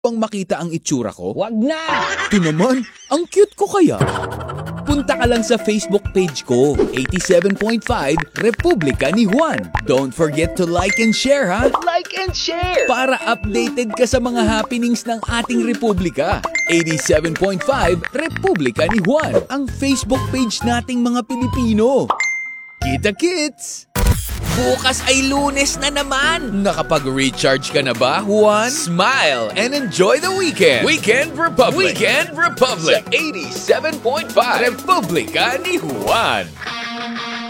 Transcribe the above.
bang makita ang itsura ko? Wag na! Ito naman, ang cute ko kaya. Punta ka lang sa Facebook page ko, 87.5 Republika ni Juan. Don't forget to like and share, ha? Like and share! Para updated ka sa mga happenings ng ating Republika. 87.5 Republika ni Juan, ang Facebook page nating mga Pilipino. Kita-kits! Bukas ay Lunes na naman! Nakapag-recharge ka na ba, Juan? Smile and enjoy the weekend! Weekend Republic! Weekend Republic! Sa 87.5 Republika ni Juan!